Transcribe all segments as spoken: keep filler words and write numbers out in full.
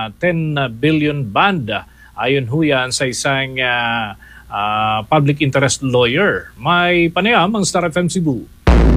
uh, ten billion bond. Ayon ho yan sa isang uh, uh, public interest lawyer. May panayam ang Star F M Cebu.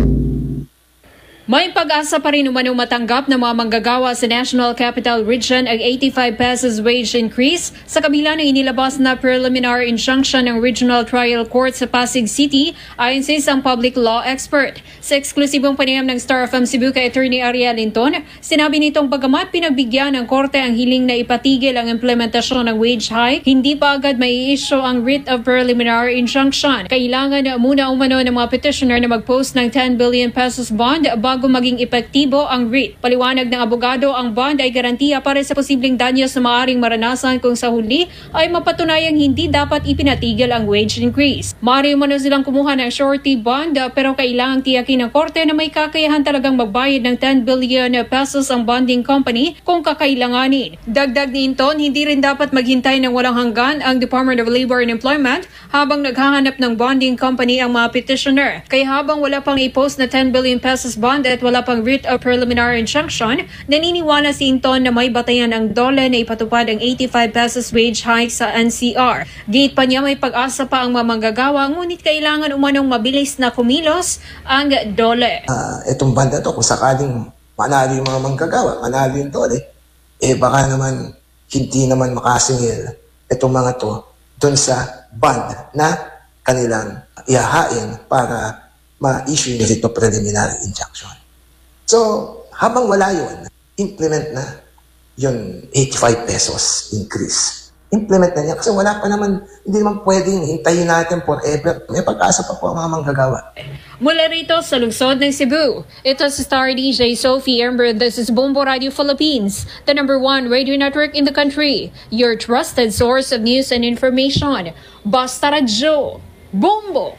May pag-asa pa rin umano matanggap ng mga manggagawa sa National Capital Region ang eighty-five pesos wage increase sa kabila ng inilabas na preliminary injunction ng Regional Trial Court sa Pasig City ayon sa isang public law expert. Sa eksklusibong panayam ng Star F M Cebu kay Attorney Ariel Linton, sinabi nitong bagamat pinagbigyan ng korte ang hiling na ipatigil ang implementasyon ng wage hike, hindi pa agad may issue ang writ of preliminary injunction. Kailangan na muna umano ng mga petitioner na mag-post ng ten billion pesos bond bago maging epektibo ang writ. Paliwanag ng abogado, ang bond ay garantiya para sa posibleng danyos na maaaring maranasan kung sa huli ay mapatunayang hindi dapat ipinatigil ang wage increase. Maaari umano silang kumuha ng surety bond pero kailangang tiyakin ng korte na may kakayahan talagang magbayad ng ten billion pesos ang bonding company kung kakailanganin. Dagdag ni Inton, hindi rin dapat maghintay ng walang hanggan ang Department of Labor and Employment habang naghahanap ng bonding company ang mga petitioner. Kaya habang wala pang i-post na ten billion pesos bond at wala pang writ of preliminary injunction, naniniwala si Inton na may batayan ang dole na ipatupad ang eighty-five pesos wage hike sa N C R. Gate pa niya may pag-asa pa ang mga manggagawa, ngunit kailangan umanong mabilis na kumilos ang dole. Uh, itong banda to, kung sakaling manalo yung mga manggagawa, manalo yung dole, eh baka naman hindi naman makasingil itong mga to dun sa band na kanilang ihahain para ma-issue nila ito preliminary injunction. So, habang wala yun, implement na yung eighty-five pesos increase. Implement na niya kasi wala pa naman, hindi naman pwedeng hintayin natin forever. May pag-asa pa po ang mga manggagawa. Mula rito sa lungsod ng Cebu, ito si Star D J Sophie Ember. This is Bombo Radio Philippines, the number one radio network in the country. Your trusted source of news and information. Basta Radyo, Bombo!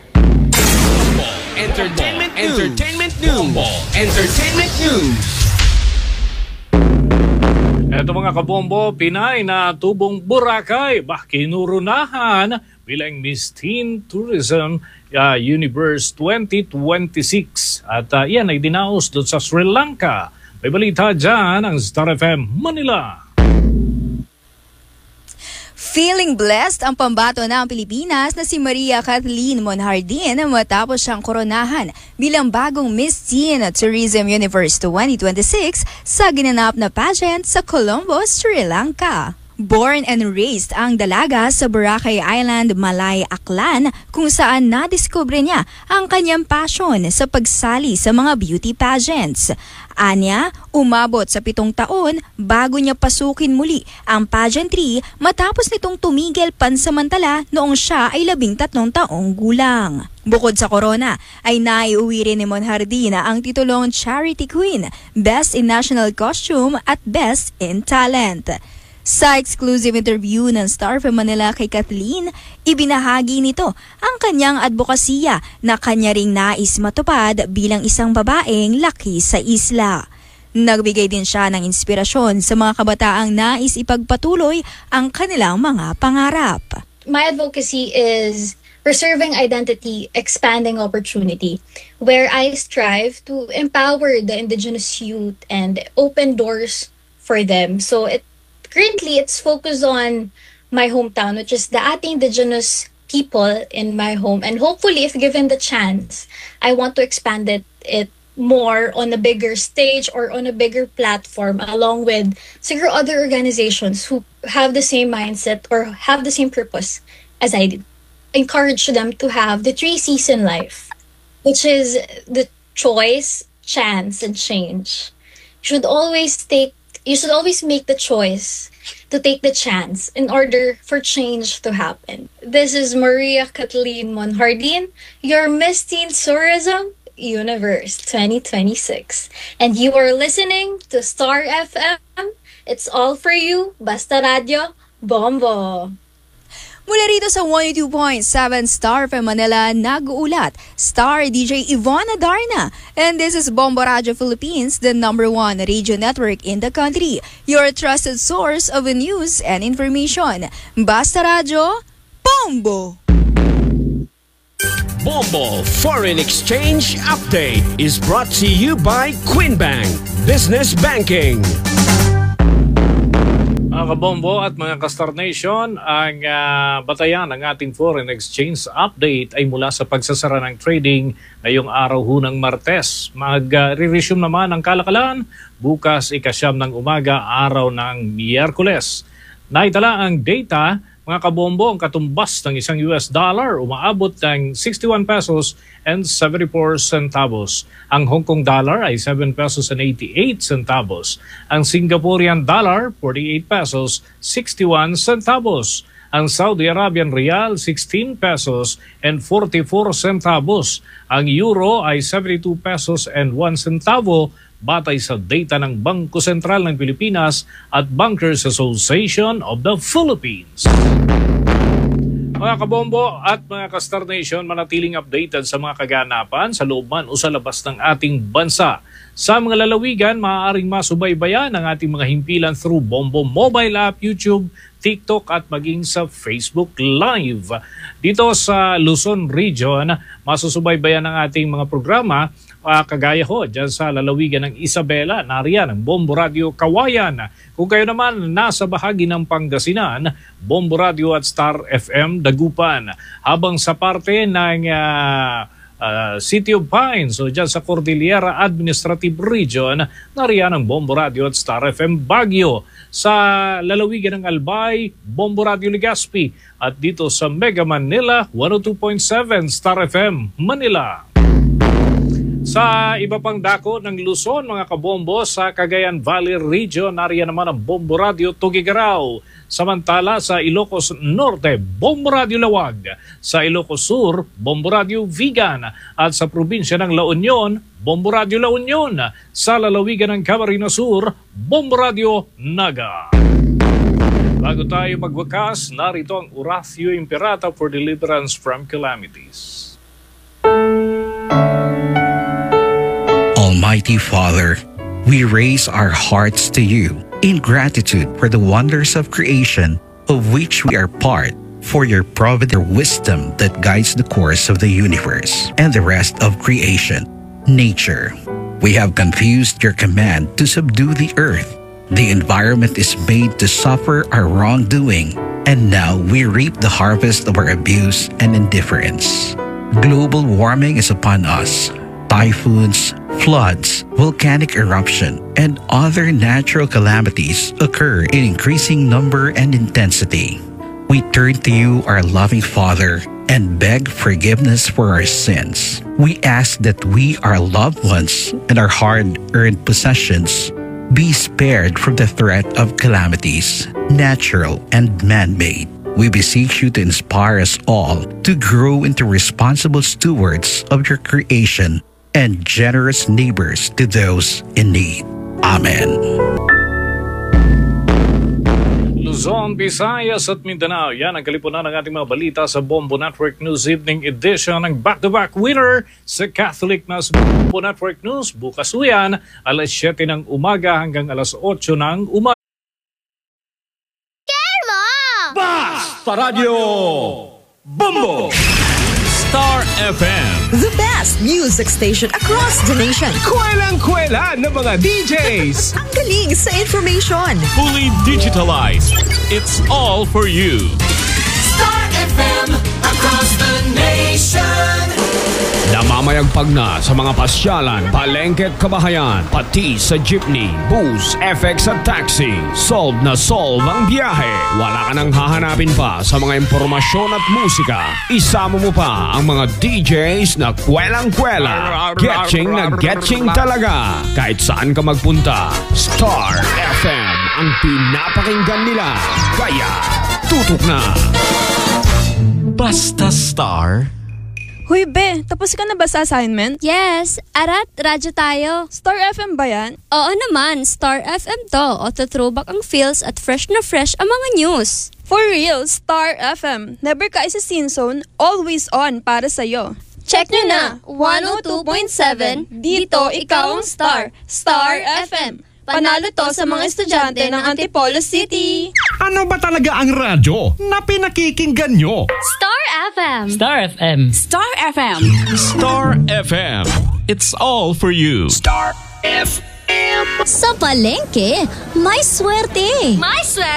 Entertainment news. Entertainment news. Entertainment news. Ito mga kabombo, Pinay na tubong Boracay, bah kinurunahan bilang Miss Teen Tourism uh, Universe twenty twenty-six. At uh, yan ay dinaos doon sa Sri Lanka. May balita dyan ang Star F M Manila. Feeling blessed ang pambato ng Pilipinas na si Maria Kathleen Monhardin matapos siyang koronahan bilang bagong Miss Teen Tourism Universe twenty twenty-six sa ginanap na pageant sa Colombo, Sri Lanka. Born and raised ang dalaga sa Boracay Island, Malay, Aklan, kung saan nadiskubre niya ang kanyang passion sa pagsali sa mga beauty pageants. Anya, umabot sa pitong taon bago niya pasukin muli ang pageantry matapos nitong tumigil pansamantala noong siya ay labing tatlong taong gulang. Bukod sa corona, ay naiuwi rin ni Monhardin ang titulong Charity Queen, Best in National Costume at Best in Talent. Sa exclusive interview ng Star F M Manila kay Kathleen, ibinahagi nito ang kanyang advokasya na kanya ring nais matupad bilang isang babaeng laki sa isla. Nagbigay din siya ng inspirasyon sa mga kabataang nais ipagpatuloy ang kanilang mga pangarap. My advocacy is preserving identity, expanding opportunity, where I strive to empower the indigenous youth and open doors for them. So it Currently, it's focused on my hometown, which is the ating indigenous people in my home. And hopefully, if given the chance, I want to expand it, it more on a bigger stage or on a bigger platform, along with siguro other organizations who have the same mindset or have the same purpose as I did. Encourage them to have the three-season life, which is the choice, chance, and change. You should always take You should always make the choice to take the chance in order for change to happen. This is Maria Kathleen Monhardin, your Miss Teen Tourism Universe twenty twenty-six. And you are listening to Star F M. It's all for you. Basta Radio, Bombo. Mula rito sa one oh two point seven Star F M Manila, nag-uulat Star D J Ivana Darna. And this is Bombo Radio Philippines, the number one radio network in the country. Your trusted source of news and information. Basta Radio, Bombo! Bombo Foreign Exchange Update is brought to you by Queen Bank Business Banking. Mga Mga kabombo at mga ka-Star Nation, ang uh, batayan ng ating foreign exchange update ay mula sa pagsasara ng trading ngayong araw ho ng Martes. Mag-re-resume uh, naman ang kalakalan bukas ikasyam ng umaga, araw ng Miyerkules. Naitala ang data, mga kabombo, ang katumbas ng isang U S dollar umaabot ng sixty-one pesos and seventy-four centavos. Ang Hong Kong dollar ay seven pesos and eighty-eight centavos. Ang Singaporean dollar, forty-eight pesos, sixty-one centavos. Ang Saudi Arabian Riyal, sixteen pesos and forty-four centavos. Ang Euro ay seventy-two pesos and one centavo. Batay sa data ng Bangko Sentral ng Pilipinas at Bankers Association of the Philippines. Mga kabombo at mga ka-Star Nation, manatiling updated sa mga kaganapan sa loob man o sa labas ng ating bansa. Sa mga lalawigan, maaaring masubaybayan ang ating mga himpilan through Bombo mobile app, YouTube, TikTok at maging sa Facebook Live. Dito sa Luzon Region, masusubaybayan ang ating mga programa uh, kagaya ho dyan sa lalawigan ng Isabela, nariyan ang Bombo Radio Kawayan. Kung kayo naman nasa bahagi ng Pangasinan, Bombo Radio at Star F M Dagupan. Habang sa parte ng uh, Uh, City of Pines, so dyan sa Cordillera Administrative Region, nariyan ang Bombo Radio at Star F M Baguio. Sa lalawigan ng Albay, Bombo Radio Legazpi. At dito sa Mega Manila, one oh two point seven Star F M Manila. Sa iba pang dako ng Luzon, mga kabombo, sa Cagayan Valley Region, nariyan naman ang Bombo Radio Tuguegarao. Samantala sa Ilocos Norte, Bombo Radio Lawag. Sa Ilocos Sur, Bombo Radio Vigan. At sa probinsya ng La Union, Bombo Radio La Union. Sa lalawigan ng Camarines Sur, Bombo Radio Naga. Bago tayo magwakas, narito ang Oratio Imperata for Deliverance from Calamities. Almighty Father, we raise our hearts to you in gratitude for the wonders of creation of which we are part, for your provident wisdom that guides the course of the universe and the rest of creation, nature. We have confused your command to subdue the earth. The environment is made to suffer our wrongdoing, and now we reap the harvest of our abuse and indifference. Global warming is upon us. Typhoons, floods, volcanic eruption, and other natural calamities occur in increasing number and intensity. We turn to you, our loving Father, and beg forgiveness for our sins. We ask that we, our loved ones, and our hard-earned possessions be spared from the threat of calamities, natural and man-made. We beseech you to inspire us all to grow into responsible stewards of your creation and generous neighbors to those in need. Amen. Luzon, Visayas at Mindanao. Yan ang kalipunan ng ating mga balita sa Bombo Network News Evening Edition ng back-to-back winner sa Catholic na sa Bombo Network News. Bukas uyan, alas siyete ng umaga hanggang alas otso ng umaga. Basta Radio Bombo Star F M, the best music station across the nation. Kwelang-kwela ng mga D Js. Ang galing sa information. Fully digitalized. It's all for you. Star F M across the nation. Namamayagpag na sa mga pasyalan, palengke at kabahayan, pati sa jeepney, bus, F X at taxi. Solve na solve ang biyahe. Wala ka nang hahanapin pa sa mga impormasyon at musika. Isama mo pa ang mga D Js na kwelang-kwela. Getching na getching talaga. Kahit saan ka magpunta, Star F M ang pinapakinggan nila. Kaya, tutok na. Basta Star. Hoy, Be, tapos ka na ba sa assignment? Yes, arat, radyo tayo. Star F M ba yan? Oo naman, Star F M to. Auto-throwback ang feels at fresh na fresh ang mga news. For real, Star F M. Never ka isa scene zone, always on para sa'yo. Check nyo na, one oh two point seven, dito ikaw ang star, Star F M. Panalo to sa mga estudyante ng Antipolo City. Ano ba talaga ang radyo na pinakikinggan nyo? Star F M. Star F M. Star F M. Star F M. It's all for you. Star F M. Sa palengke, may swerte. May swerte.